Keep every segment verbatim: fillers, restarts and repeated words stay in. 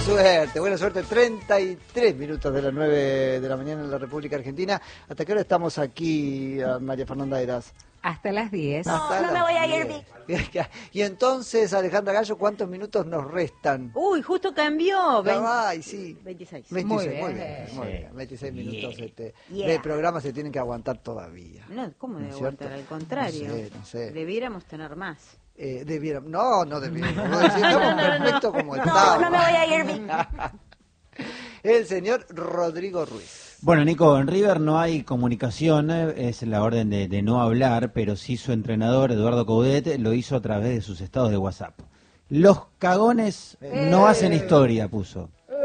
suerte, buena suerte. treinta y tres minutos de las nueve de la mañana en la República Argentina. ¿Hasta qué hora estamos aquí, María Fernanda Eras? Hasta las diez. No, Hasta no me las voy a ir. diez. Y entonces, Alejandra Gallo, ¿cuántos minutos nos restan? Uy, justo cambió. veinte, Ay, sí. veintiséis. veintiséis, Muy muy bien. bien, muy bien. veintiséis minutos este, Yeah. de programa se tienen que aguantar todavía. No, ¿cómo ¿No de es aguantar? cierto? Al contrario. No sé, no sé. Debiéramos tener más. Eh, debiéramos, no, no debiéramos. No, estamos perfectos como No, estamos. no me voy a ir. El señor Rodrigo Ruiz. Bueno, Nico, en River no hay comunicación, eh, es la orden de, de no hablar, pero sí su entrenador, Eduardo Coudet, lo hizo a través de sus estados de WhatsApp. Los cagones no hacen historia, puso.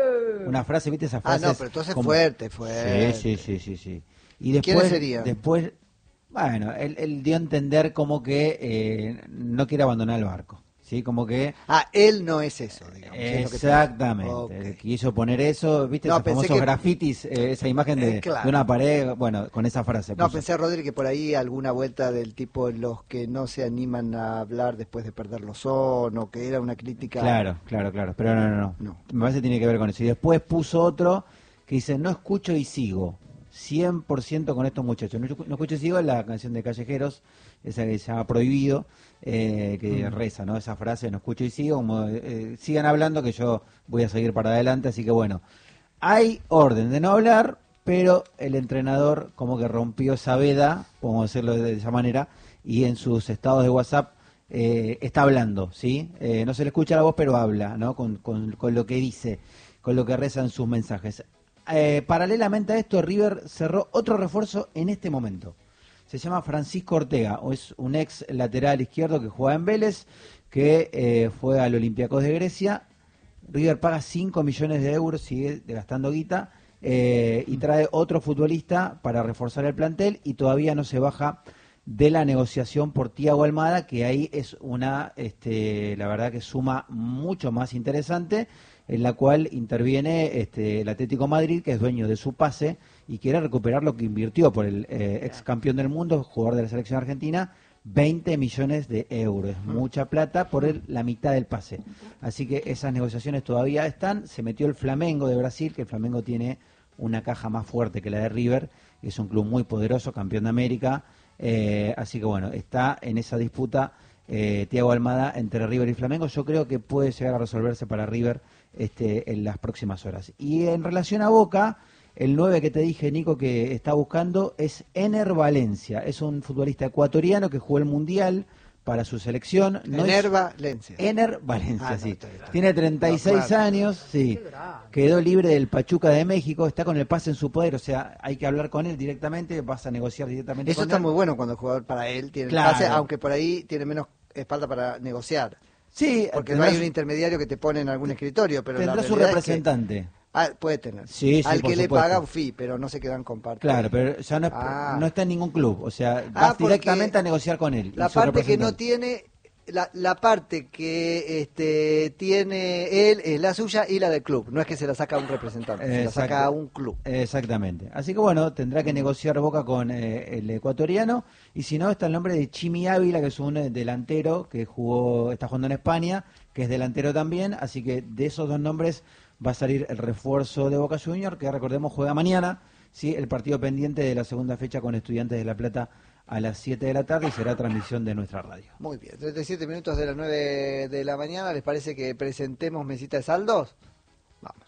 Una frase, ¿viste esa frase? Ah, no, pero entonces fuerte, fuerte. Sí, sí, sí, sí, sí. Y después, ¿Quiénes serían? Después, bueno, él, él dio a entender como que eh, no quiere abandonar el barco. Sí, como que... Ah, él no es eso, digamos. es lo que te- Exactamente. Ok. Quiso poner eso, ¿viste? No, Esos pensé famosos que- grafitis, eh, esa imagen de, Eh, claro. de una pared, bueno, con esa frase. No, puso. pensé, Rodri, que por ahí alguna vuelta del tipo los que no se animan a hablar después de perderlo son, o que era una crítica... Claro, claro, claro. Pero no, no, no. No. Me parece que tiene que ver con eso. Y después puso otro que dice, no escucho y sigo. cien por ciento con estos muchachos. No, escu- no escucho y sigo es la canción de Callejeros, esa que se llama Prohibido, eh, que Mm. reza, ¿no? Esa frase, no escucho y sigo, como eh, sigan hablando que yo voy a seguir para adelante. Así que bueno, hay orden de no hablar, pero el entrenador como que rompió esa veda, podemos decirlo de esa manera, y en sus estados de WhatsApp eh, está hablando, ¿sí? Eh, no se le escucha la voz, pero habla, ¿no? Con, con, con lo que dice, con lo que reza en sus mensajes. Eh, paralelamente a esto, River cerró otro refuerzo en este momento. Se llama Francisco Ortega, o es un ex lateral izquierdo que juega en Vélez, que eh, fue al Olympiacos de Grecia. River paga cinco millones de euros, sigue gastando guita, eh, y trae otro futbolista para reforzar el plantel, y todavía no se baja de la negociación por Thiago Almada, que ahí es una, este, la verdad que suma mucho más interesante, en la cual interviene este, el Atlético Madrid, que es dueño de su pase y quiere recuperar lo que invirtió por el eh, ex campeón del mundo, jugador de la selección argentina, veinte millones de euros. Es mucha plata por el- la mitad del pase. Así que esas negociaciones todavía están. Se metió el Flamengo de Brasil, que el Flamengo tiene una caja más fuerte que la de River, es un club muy poderoso, campeón de América. Eh, así que bueno, está en esa disputa eh, Thiago Almada entre River y Flamengo. Yo creo que puede llegar a resolverse para River este, en las próximas horas. Y en relación a Boca, el nueve que te dije, Nico, que está buscando es Ener Valencia. Es un futbolista ecuatoriano que jugó el Mundial para su selección. No es- Enerva Lencia. Ener Valencia, Ah, no, sí. está bien, está bien. Tiene treinta y seis No, claro. años, sí. Quedó libre del Pachuca de México, está con el pase en su poder, o sea, hay que hablar con él directamente, vas a negociar directamente Eso con está él. muy bueno cuando el jugador para él tiene Claro. el pase, aunque por ahí tiene menos espalda para negociar. Sí, Porque no tendrá hay su- un intermediario que te pone en algún escritorio, pero la tendrá su realidad es que- representante. Ah, puede tener. Sí, sí, Al por que le supuesto. paga un fee, pero no se quedan con parte. Claro, pero ya no, es- Ah. no está en ningún club, o sea, Ah, vas porque directamente a negociar con él. y La su parte que no representante. tiene, la, la parte que este, tiene él es la suya y la del club. No es que se la saca a un representante, se la Exacto. saca a un club. Exactamente. Así que bueno, tendrá que negociar Boca con eh, el ecuatoriano. Y si no, está el nombre de Chimi Ávila, que es un eh, delantero que jugó, está jugando en España, que es delantero también. Así que de esos dos nombres va a salir el refuerzo de Boca Junior, que recordemos juega mañana. Sí, el partido pendiente de la segunda fecha con Estudiantes de La Plata a las siete de la tarde y será transmisión de nuestra radio. Muy bien, treinta y siete minutos de las nueve de la mañana. ¿Les parece que presentemos mesita de saldos? Vamos.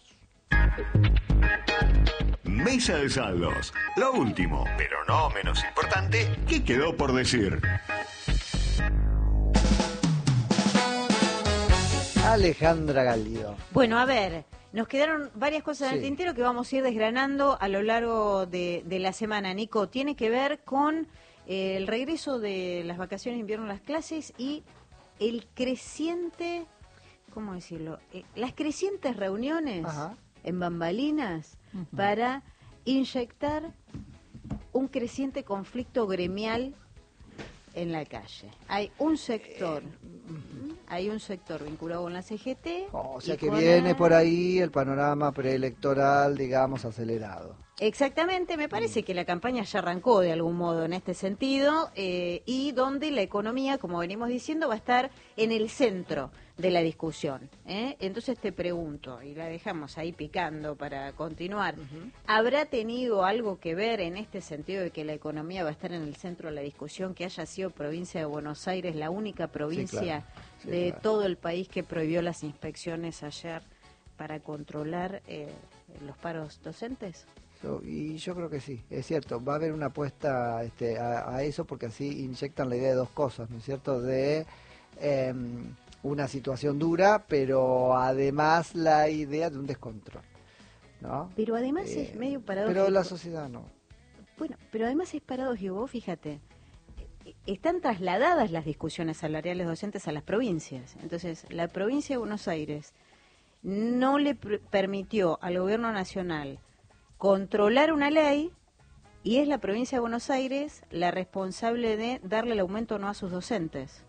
Mesa de saldos. Lo último, pero no menos importante, ¿qué quedó por decir? Alejandra Galio. Bueno, a ver, nos quedaron varias cosas en el Sí. tintero que vamos a ir desgranando a lo largo de, de la semana. Nico, tiene que ver con eh, el regreso de las vacaciones de invierno a las clases y el creciente, ¿cómo decirlo? Eh, las crecientes reuniones Ajá. en bambalinas para inyectar un creciente conflicto gremial en la calle. Hay un sector, hay un sector vinculado con la C G T. O sea y que con viene la- por ahí el panorama preelectoral, digamos, acelerado. Exactamente, me parece que la campaña ya arrancó de algún modo en este sentido eh, y donde la economía, como venimos diciendo, va a estar en el centro de la discusión. ¿eh? Entonces te pregunto, y la dejamos ahí picando para continuar, uh-huh. ¿habrá tenido algo que ver en este sentido de que la economía va a estar en el centro de la discusión, que haya sido provincia de Buenos Aires la única provincia sí, claro. sí, de claro. todo el país que prohibió las inspecciones ayer para controlar eh, los paros docentes? So, y yo creo que sí, es cierto, va a haber una apuesta este, a, a eso porque así inyectan la idea de dos cosas, ¿no es cierto? De eh, una situación dura, pero además la idea de un descontrol, ¿no? Pero además eh, es medio paradójico. Pero la sociedad no. Bueno, pero además es paradójico, vos fíjate, están trasladadas las discusiones salariales docentes a las provincias. Entonces, la provincia de Buenos Aires no le pr- permitió al gobierno nacional controlar una ley y es la provincia de Buenos Aires la responsable de darle el aumento o no a sus docentes.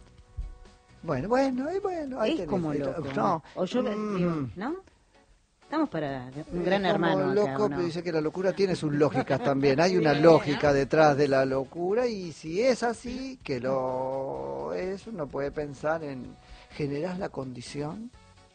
Bueno, bueno, y bueno. Ahí es tenés, como loco. No. O yo, mm. digo, ¿no? Estamos para un gran es como hermano. Loco, acá, ¿no? Pero dice que la locura tiene sus lógicas también. Hay una lógica detrás de la locura y si es así, que lo es, uno puede pensar en generás la condición,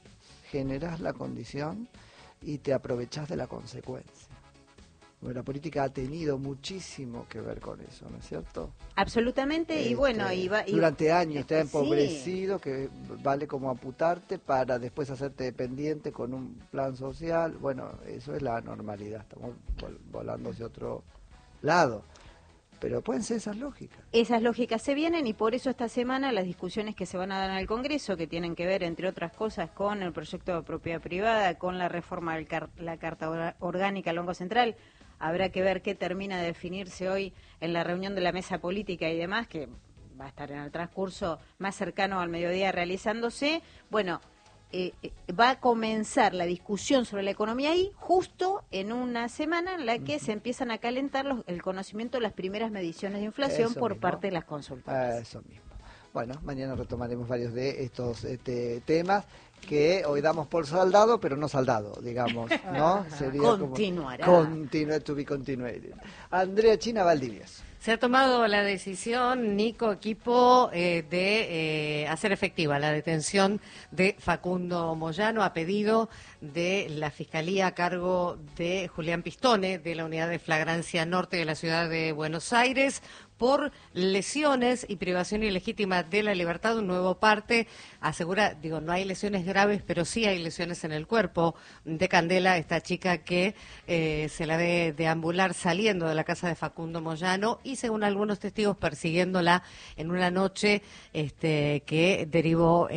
generás la condición y te aprovechás de la consecuencia. Bueno, la política ha tenido muchísimo que ver con eso, ¿no es cierto? Absolutamente, este, y bueno, y va, y, durante años te ha empobrecido, sí. que vale como amputarte para después hacerte dependiente con un plan social. Bueno, eso es la normalidad, estamos vol- volando hacia otro lado. Pero pueden ser esas lógicas. Esas lógicas se vienen y por eso esta semana las discusiones que se van a dar en el Congreso, que tienen que ver, entre otras cosas, con el proyecto de propiedad privada, con la reforma de car- la Carta Orgánica al Banco Central, habrá que ver qué termina de definirse hoy en la reunión de la mesa política y demás, que va a estar en el transcurso más cercano al mediodía realizándose. Bueno, eh, va a comenzar la discusión sobre la economía ahí justo en una semana en la que uh-huh. se empiezan a calentar los, el conocimiento de las primeras mediciones de inflación eso por mismo. parte de las consultoras. Eso mismo. Bueno, mañana retomaremos varios de estos este, temas que hoy damos por saldado, pero no saldado, digamos, ¿no? Sería Continuará. Como continue to be continued. Andrea China Valdivieso. Se ha tomado la decisión, Nico, equipo, eh, de eh, hacer efectiva la detención de Facundo Moyano a pedido de la Fiscalía a cargo de Julián Pistone, de la Unidad de Flagrancia Norte de la Ciudad de Buenos Aires, por lesiones y privación ilegítima de la libertad. Un nuevo parte asegura, digo, no hay lesiones graves, pero sí hay lesiones en el cuerpo de Candela, esta chica que eh, se la ve deambular saliendo de la casa de Facundo Moyano y, según algunos testigos, persiguiéndola en una noche este, que derivó